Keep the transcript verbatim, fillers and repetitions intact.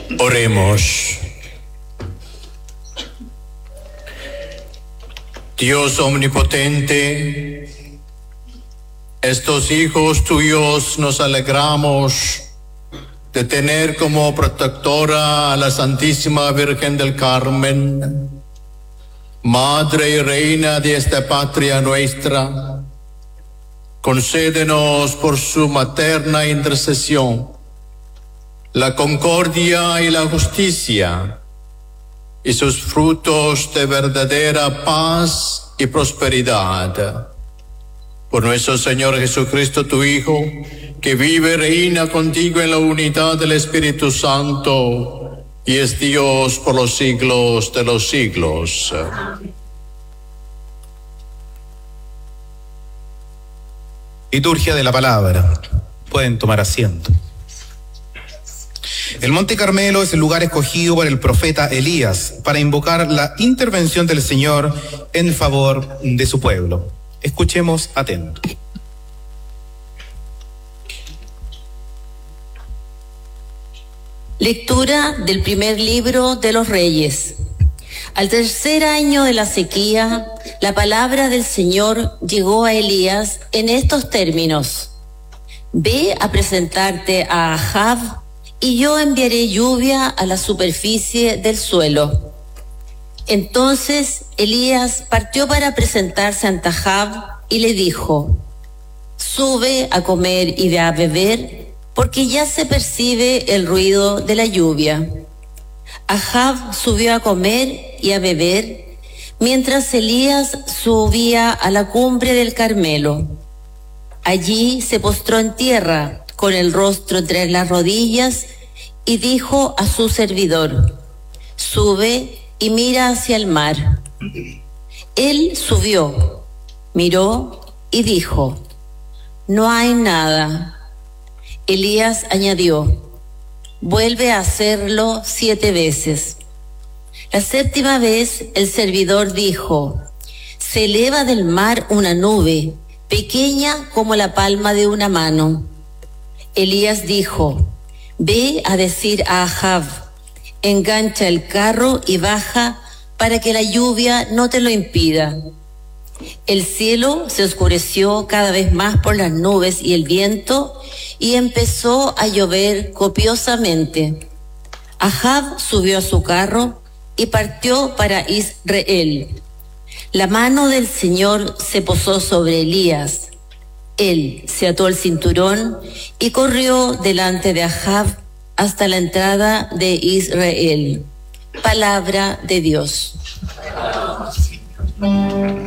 Oremos. Dios omnipotente, estos hijos tuyos nos alegramos de tener como protectora a la Santísima Virgen del Carmen, Madre y Reina de esta patria nuestra. Concédenos por su materna intercesión la concordia y la justicia y sus frutos de verdadera paz y prosperidad. Por nuestro Señor Jesucristo, tu Hijo, que vive y reina contigo en la unidad del Espíritu Santo y es Dios por los siglos de los siglos. Liturgia de la Palabra. Pueden tomar asiento. El Monte Carmelo es el lugar escogido por el profeta Elías para invocar la intervención del Señor en favor de su pueblo. Escuchemos atentos. Lectura del primer libro de los Reyes. Al tercer año de la sequía, la palabra del Señor llegó a Elías en estos términos: Ve a presentarte a Ahab, y yo enviaré lluvia a la superficie del suelo. Entonces Elías partió para presentarse ante Ahab y le dijo: Sube a comer y a beber, porque ya se percibe el ruido de la lluvia. Ahab subió a comer y a beber, mientras Elías subía a la cumbre del Carmelo. Allí se postró en tierra, con el rostro entre las rodillas, y dijo a su servidor: Sube y mira hacia el mar. Él subió, miró y dijo: No hay nada. Elías añadió: Vuelve a hacerlo siete veces. La séptima vez el servidor dijo: Se eleva del mar una nube, pequeña como la palma de una mano. Elías dijo: Ve a decir a Ahab: Engancha el carro y baja para que la lluvia no te lo impida. El cielo se oscureció cada vez más por las nubes y el viento, y empezó a llover copiosamente. Ahab subió a su carro y partió para Israel. La mano del Señor se posó sobre Elías. Él se ató el cinturón y corrió delante de Ahab hasta la entrada de Israel. Palabra de Dios.